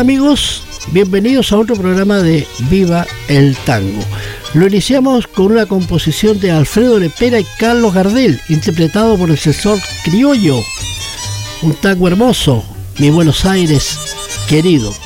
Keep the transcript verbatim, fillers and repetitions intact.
Amigos, bienvenidos a otro programa de Viva el Tango. Lo iniciamos con una composición de Alfredo Lepera y Carlos Gardel, interpretado por el sector criollo. Un tango hermoso, Mi Buenos Aires querido.